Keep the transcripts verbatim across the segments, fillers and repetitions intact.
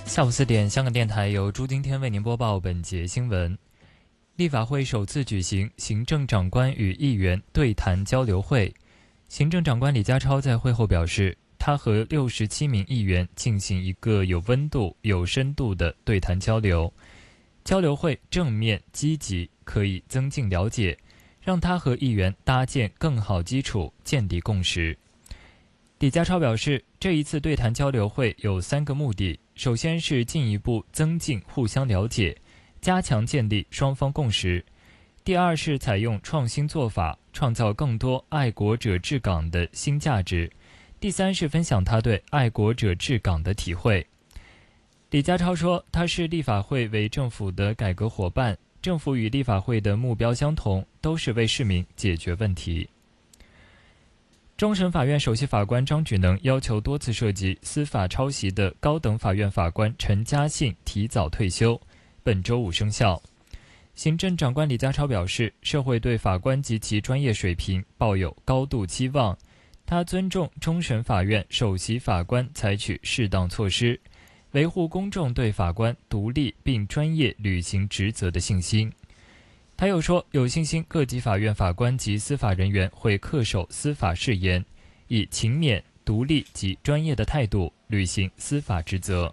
下午四点，香港电台由朱今天为您播报本节新闻。立法会首次举行行政长官与议员对谈交流会，行政长官李家超在会后表示，他和六十七名议员进行一个有温度、有深度的对谈交流。交流会正面积极，可以增进了解，让他和议员搭建更好基础，建立共识。李家超表示，这一次对谈交流会有三个目的，首先是进一步增进互相了解，加强建立双方共识；第二是采用创新做法，创造更多爱国者治港的新价值；第三是分享他对爱国者治港的体会。李家超说，他是立法会为政府的改革伙伴，政府与立法会的目标相同，都是为市民解决问题。终审法院首席法官张举能要求多次涉及司法抄袭的高等法院法官陈嘉信提早退休，本周五生效。行政长官李家超表示，社会对法官及其专业水平抱有高度期望，他尊重终审法院首席法官采取适当措施，维护公众对法官独立并专业履行职责的信心。他又说，有信心各级法院法官及司法人员会恪守司法誓言，以勤勉、独立及专业的态度履行司法职责。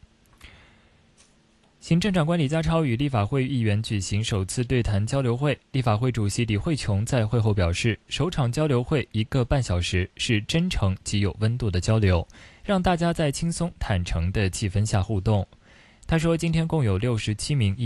行政长官李家超与立法会议员举行首次对谈交流会，立法会主席李慧琼在会后表示，首场交流会一个半小时是真诚及有温度的交流，让大家在轻松坦诚的气氛下互动。他说，今天共有六十七名议